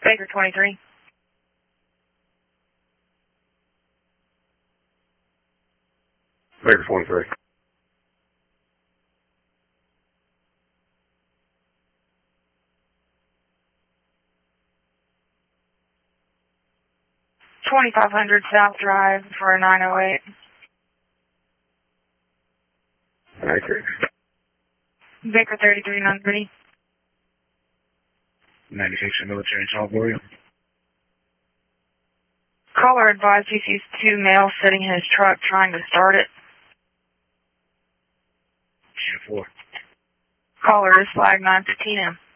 Baker 23. Baker 23. $2,500 South Drive for a 908. Accurate. Baker 33 non-ready. 96 military in Salisbury. Caller advised he sees two males sitting in his truck trying to start it. 4. Caller is flag 915M.